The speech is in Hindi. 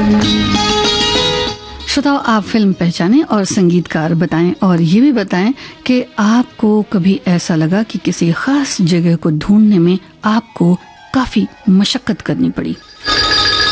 श्रोताओ, आप फिल्म पहचानें और संगीतकार बताएं, और ये भी बताएं कि आपको कभी ऐसा लगा कि किसी खास जगह को ढूंढने में आपको काफी मशक्कत करनी पड़ी।